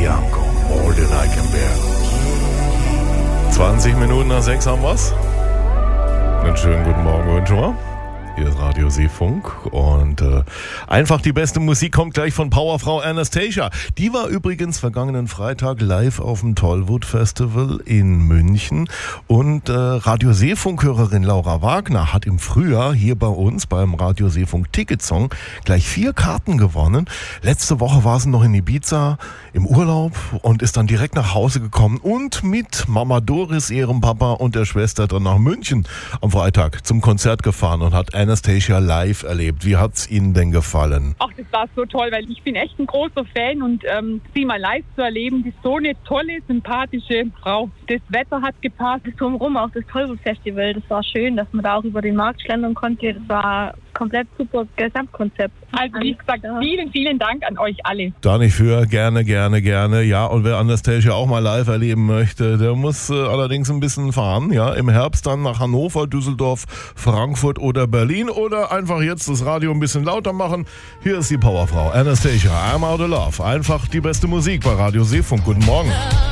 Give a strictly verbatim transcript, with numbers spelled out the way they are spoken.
Bianco, More Than I Can Bear. zwanzig Minuten nach sechs haben wir's. Einen schönen guten Morgen wünschen wir. Hier ist Radio Seefunk und äh, einfach die beste Musik kommt gleich von Powerfrau Anastasia. Die war übrigens vergangenen Freitag live auf dem Tollwood Festival in München und äh, Radio Seefunk-Hörerin Laura Wagner hat im Frühjahr hier bei uns beim Radio Seefunk Ticketsong gleich vier Karten gewonnen. Letzte Woche war sie noch in Ibiza im Urlaub und ist dann direkt nach Hause gekommen und mit Mama Doris, ihrem Papa und der Schwester dann nach München am Freitag zum Konzert gefahren und hat Anastasia live erlebt. Wie hat's Ihnen denn gefallen? Ach, das war so toll, weil ich bin echt ein großer Fan und ähm, sie mal live zu erleben, die ist so eine tolle, sympathische Frau. Das Wetter hat gepasst. Das Drumherum, auch das Tollwood Festival, das war schön, dass man da auch über den Markt schlendern konnte. Das war komplett super Gesamtkonzept. Also wie gesagt, vielen, vielen Dank an euch alle. Da nicht für, gerne, gerne, gerne. Ja, und wer Anastasia auch mal live erleben möchte, der muss äh, allerdings ein bisschen fahren. Ja, im Herbst dann nach Hannover, Düsseldorf, Frankfurt oder Berlin oder einfach jetzt das Radio ein bisschen lauter machen. Hier ist die Powerfrau Anastasia, I'm Out of Love. Einfach die beste Musik bei Radio Seefunk. Guten Morgen.